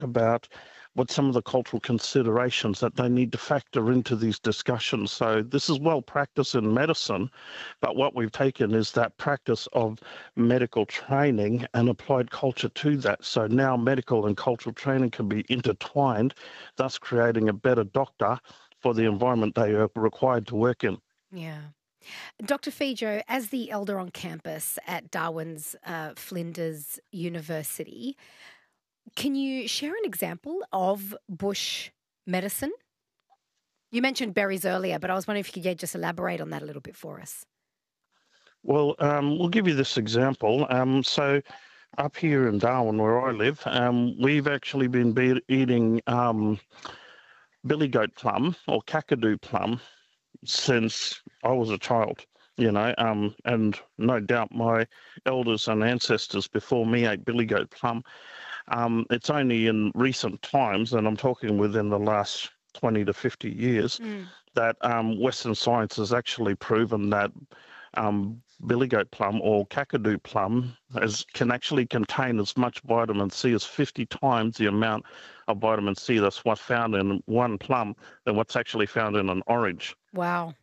about what some of the cultural considerations that they need to factor into these discussions. So this is well practiced in medicine, but what we've taken is that practice of medical training and applied culture to that. So now medical and cultural training can be intertwined, thus creating a better doctor for the environment they are required to work in. Yeah. Dr. Fijo, as the elder on campus at Darwin's Flinders University, can you share an example of bush medicine? You mentioned berries earlier, but I was wondering if you could just elaborate on that a little bit for us. Well, we'll give you this example. So up here in Darwin, where I live, we've actually been eating billy goat plum or kakadu plum since I was a child, and no doubt my elders and ancestors before me ate billy goat plum. It's only in recent times, and I'm talking within the last 20 to 50 years, that Western science has actually proven that billy goat plum or kakadu plum can actually contain as much vitamin C as 50 times the amount of vitamin C that's what's found in one plum than what's actually found in an orange. Wow.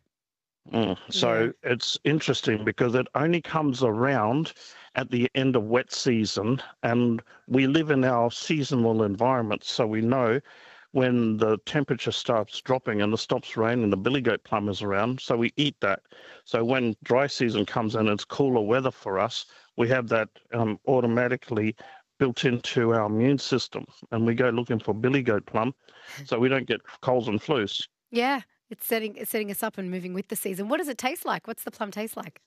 So it's interesting because it only comes around at the end of wet season, and we live in our seasonal environment, so we know when the temperature starts dropping and it stops raining, the billy goat plum is around, so we eat that. So when dry season comes in, it's cooler weather for us, we have that automatically built into our immune system, and we go looking for billy goat plum so we don't get colds and flus. Yeah, it's setting us up and moving with the season. What does it taste like? What's the plum taste like?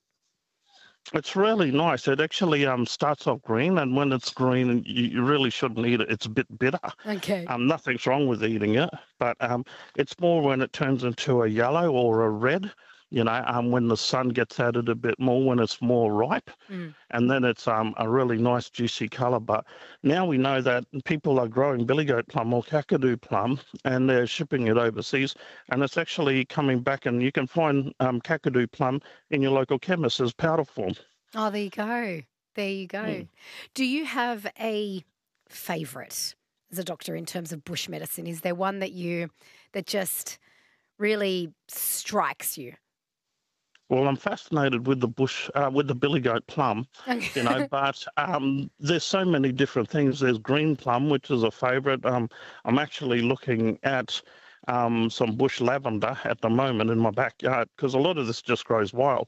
It's really nice. It actually starts off green, and when it's green, you really shouldn't eat it. It's a bit bitter. Okay. Nothing's wrong with eating it, but it's more when it turns into a yellow or a red, when the sun gets at it a bit more, when it's more ripe, and then it's a really nice juicy colour. But now we know that people are growing billy goat plum or kakadu plum, and they're shipping it overseas, and it's actually coming back, and you can find kakadu plum in your local chemist as powder form. Oh, there you go. There you go. Do you have a favourite as a doctor in terms of bush medicine? Is there one that just really strikes you? Well, I'm fascinated with with the billy goat plum, but there's so many different things. There's green plum, which is a favourite. I'm actually looking at some bush lavender at the moment in my backyard because a lot of this just grows wild,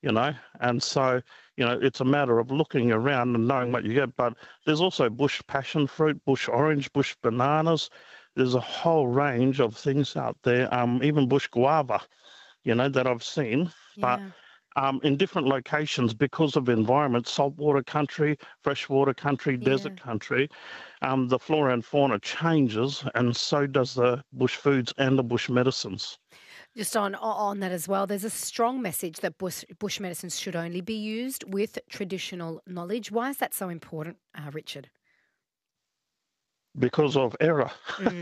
and so, it's a matter of looking around and knowing what you get. But there's also bush passion fruit, bush orange, bush bananas. There's a whole range of things out there, even bush guava, that I've seen. But in different locations, because of environment, saltwater country, freshwater country, desert country, the flora and fauna changes, and so does the bush foods and the bush medicines. Just on that as well, there's a strong message that bush medicines should only be used with traditional knowledge. Why is that so important, Richard? Because of error.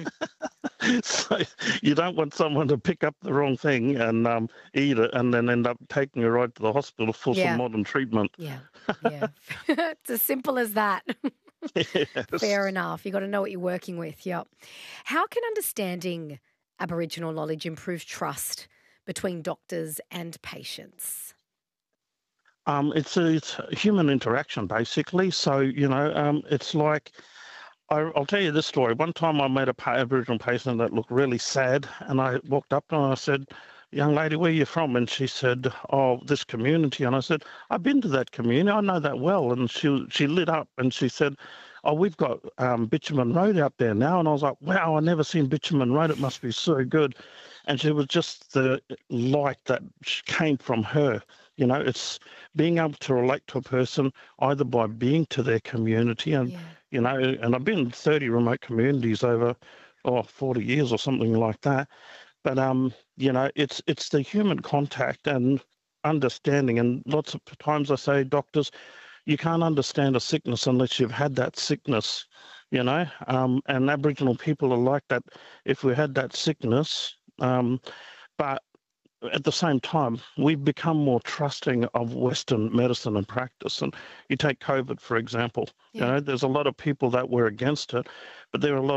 So you don't want someone to pick up the wrong thing and eat it and then end up taking it right to the hospital for some modern treatment. Yeah. It's as simple as that. Yes. Fair enough. You've got to know what you're working with. Yep. How can understanding Aboriginal knowledge improve trust between doctors and patients? It's a human interaction, basically. So, it's like, I'll tell you this story. One time I met a Aboriginal patient that looked really sad, and I walked up to her and I said, "Young lady, where are you from?" And she said, "Oh, this community." And I said, "I've been to that community. I know that well." And she lit up and she said, "Oh, we've got Bitumen Road out there now." And I was like, "Wow, I've never seen Bitumen Road. It must be so good." And she was just the light that came from her. It's being able to relate to a person either by being to their community and, and I've been in 30 remote communities over 40 years or something like that. But, it's the human contact and understanding. And lots of times I say, doctors, you can't understand a sickness unless you've had that sickness, and Aboriginal people are like that. If we had that sickness, but at the same time, we've become more trusting of Western medicine and practice. And you take COVID, for example, Yeah. there's a lot of people that were against it, but there are a lot